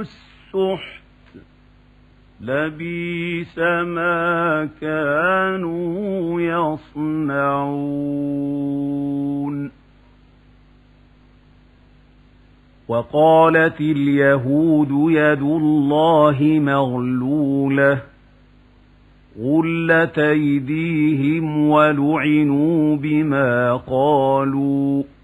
السحت لبئس ما كانوا يصنعون. وقالت اليهود يد الله مغلولة غلت أيديهم ولعنوا بما قالوا